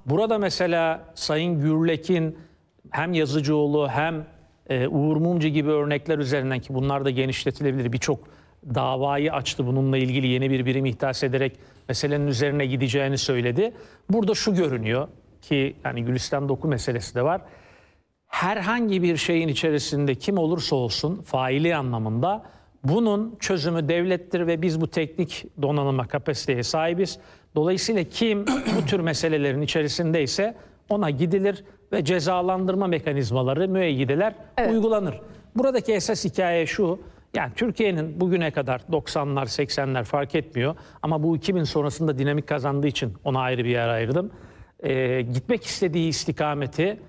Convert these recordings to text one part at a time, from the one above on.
burada mesela Sayın Gürlek'in hem Yazıcıoğlu hem Uğur Mumcu gibi örnekler üzerinden, ki bunlar da genişletilebilir, birçok davayı açtı bununla ilgili, yeni bir birim ihdas ederek meselenin üzerine gideceğini söyledi. Burada şu görünüyor ki, yani Gülistan Doku meselesi de var. Herhangi bir şeyin içerisinde kim olursa olsun faili anlamında bunun çözümü devlettir ve biz bu teknik donanıma, kapasiteye sahibiz. Dolayısıyla kim bu tür meselelerin içerisindeyse ona gidilir ve cezalandırma mekanizmaları, müeyyideler uygulanır. Buradaki esas hikaye şu: yani Türkiye'nin bugüne kadar 90'lar 80'ler fark etmiyor ama bu 2000 sonrasında dinamik kazandığı için ona ayrı bir yer ayırdım. Gitmek istediği istikameti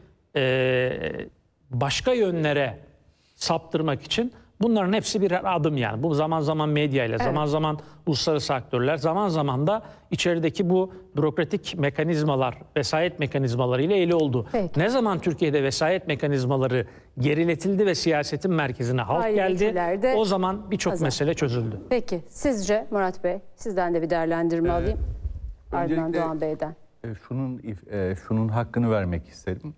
başka yönlere saptırmak için bunların hepsi birer adım yani. Bu zaman zaman medyayla, zaman zaman uluslararası aktörler, zaman zaman da içerideki bu bürokratik mekanizmalar, vesayet mekanizmaları ile eli oldu. Peki. Ne zaman Türkiye'de vesayet mekanizmaları geriletildi ve siyasetin merkezine halk geldi, o zaman birçok mesele çözüldü. Peki sizce Murat Bey, sizden de bir değerlendirme alayım. Ardından Doğan Bey'den. Şunun hakkını vermek isterim.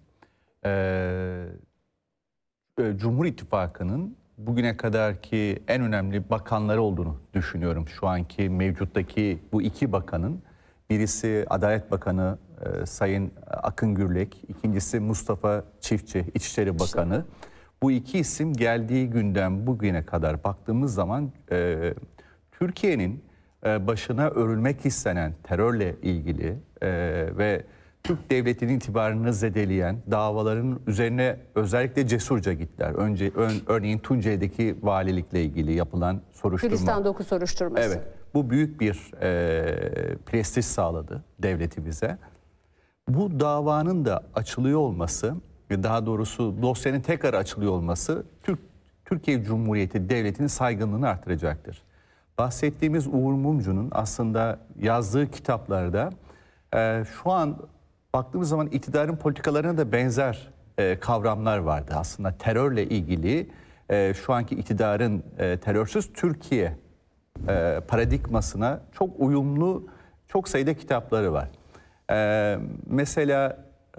Cumhur İttifakı'nın bugüne kadarki en önemli bakanları olduğunu düşünüyorum. Şu anki mevcuttaki bu iki bakanın, birisi Adalet Bakanı Sayın Akın Gürlek, ikincisi Mustafa Çiftçi, İçişleri Bakanı. Bu iki isim geldiği günden bugüne kadar baktığımız zaman Türkiye'nin başına örülmek istenen terörle ilgili ve Türk devletinin itibarını zedeleyen davaların üzerine özellikle cesurca gittiler. Örneğin Tunceli'deki valilikle ilgili yapılan soruşturma. Gülistan Doku soruşturması. Evet, bu büyük bir prestij sağladı devletimize. Bu davanın da açılıyor olması, daha doğrusu dosyanın tekrar açılıyor olması Türkiye Cumhuriyeti Devleti'nin saygınlığını artıracaktır. Bahsettiğimiz Uğur Mumcu'nun aslında yazdığı kitaplarda şu an baktığımız zaman iktidarın politikalarına da benzer kavramlar vardı. Aslında terörle ilgili şu anki iktidarın terörsüz Türkiye paradigmasına çok uyumlu çok sayıda kitapları var. Mesela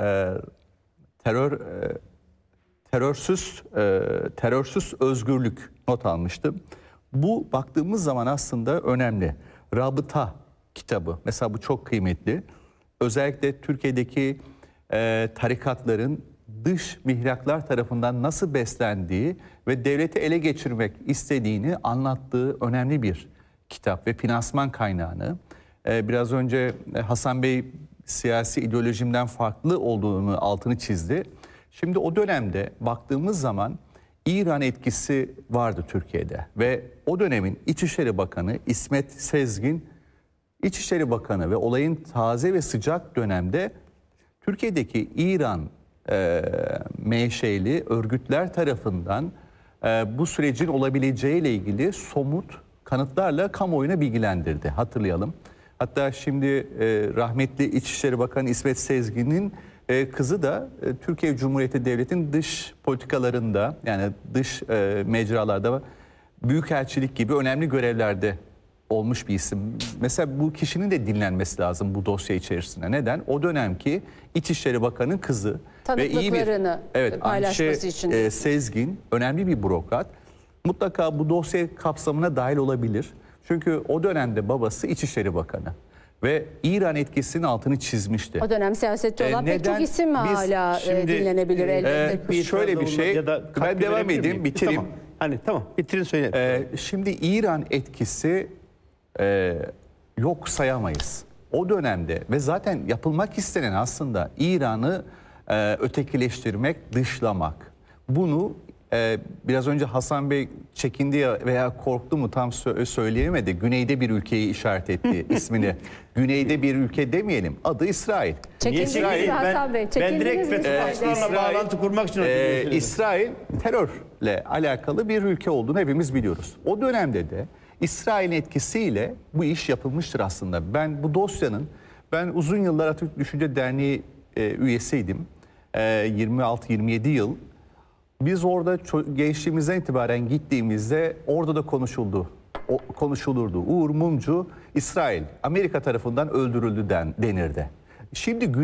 terörsüz özgürlük not almıştım. Bu baktığımız zaman aslında önemli. Rabıta kitabı mesela, bu çok kıymetli. Özellikle Türkiye'deki tarikatların dış mihraklar tarafından nasıl beslendiği ve devleti ele geçirmek istediğini anlattığı önemli bir kitap ve finansman kaynağını. Biraz önce Hasan Bey siyasi ideolojimden farklı olduğunu altını çizdi. Şimdi o dönemde baktığımız zaman İran etkisi vardı Türkiye'de ve o dönemin İçişleri Bakanı İsmet Sezgin, İçişleri Bakanı ve olayın taze ve sıcak dönemde Türkiye'deki İran menşeli örgütler tarafından bu sürecin olabileceğiyle ilgili somut kanıtlarla kamuoyuna bilgilendirdi. Hatırlayalım. Hatta şimdi rahmetli İçişleri Bakanı İsmet Sezgin'in kızı da Türkiye Cumhuriyeti Devleti'nin dış politikalarında, yani dış mecralarda büyükelçilik gibi önemli görevlerde olmuş bir isim. Mesela bu kişinin de dinlenmesi lazım bu dosya içerisinde. Neden? O dönemki İçişleri Bakanı'nın kızı ve iyi bir paylaşması için. Sezgin önemli bir bürokrat. Mutlaka bu dosya kapsamına dahil olabilir. Çünkü o dönemde babası İçişleri Bakanı ve İran etkisinin altını çizmişti. O dönem siyasette olan pek çok isim mi hala dinlenebilir elbette? Şöyle bir şey, ya da ben devam edeyim, bitireyim. Tamam, bitirin söyle. Şimdi İran etkisi yok sayamayız. O dönemde ve zaten yapılmak istenen aslında İran'ı ötekileştirmek, dışlamak. Bunu biraz önce Hasan Bey çekindi ya veya korktu mu tam söyleyemedi. Güneyde bir ülkeyi işaret etti ismini. Güneyde bir ülke demeyelim. Adı İsrail. Çekindiniz mi Hasan Bey? Ben direkt Fethullah'la bağlantı kurmak için İsrail terörle alakalı bir ülke olduğunu hepimiz biliyoruz. O dönemde de İsrail'in etkisiyle bu iş yapılmıştır aslında. Ben uzun yıllar Atatürk Düşünce Derneği üyesiydim. 26-27 yıl. Biz orada gençliğimizden itibaren gittiğimizde orada da konuşulurdu. Uğur Mumcu İsrail, Amerika tarafından öldürüldü denirdi. Şimdi